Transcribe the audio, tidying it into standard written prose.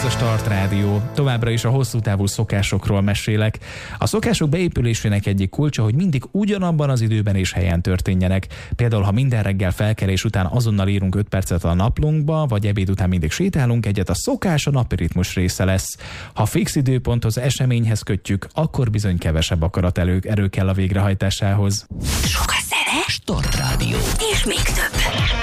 a Start Rádió. Továbbra is a hosszú távú szokásokról mesélek. A szokások beépülésének egyik kulcsa, hogy mindig ugyanabban az időben és helyen történjenek. Például, ha minden reggel felkelés után azonnal írunk 5 percet a naplónkba, vagy ebéd után mindig sétálunk egyet, a szokás a napi ritmus része lesz. Ha fix időponthoz, eseményhez kötjük, akkor bizony kevesebb erő kell a végrehajtásához. Sok a zene, Start Rádió. és még több.